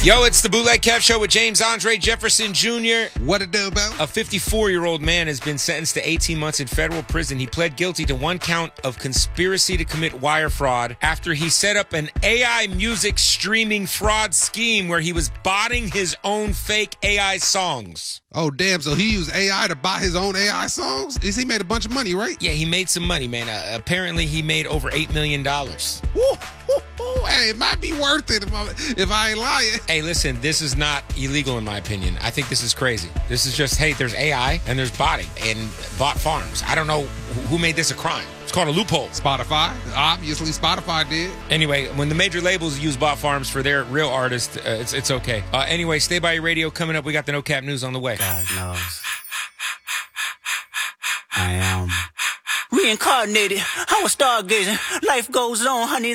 Yo, it's the Bootleg Kev Show with James Andre Jefferson Jr. What it do, bro? A 54-year-old man has been sentenced to 18 months in federal prison. He pled guilty to one count of conspiracy to commit wire fraud after he set up an AI music streaming fraud scheme where he was botting his own fake AI songs. Oh, damn. So he used AI to buy his own AI songs? He made a bunch of money, right? Yeah, he made some money, man. Apparently, he made over $8 million. Hey, it might be worth it if I ain't lying. Hey, listen, this is not illegal in my opinion. I think this is crazy. This is just, hey, there's AI and there's botting and bot farms. I don't know who made this a crime. It's called a loophole. Spotify. Obviously, Spotify did. Anyway, when the major labels use bot farms for their real artists, it's okay. Anyway, stay by your radio. Coming up, we got the No Cap News on the way. God knows. I am reincarnated. I was stargazing. Life goes on, honey.